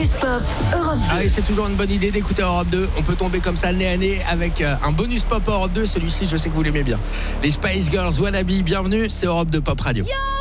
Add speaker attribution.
Speaker 1: bonus pop Europe 2.
Speaker 2: Ah oui, c'est toujours une bonne idée d'écouter Europe 2. On peut tomber comme ça nez à nez avec un bonus pop Europe 2. Celui-ci, je sais que vous l'aimez bien. Les Spice Girls, Wannabe, bienvenue, c'est Europe 2 Pop Radio.
Speaker 3: Yo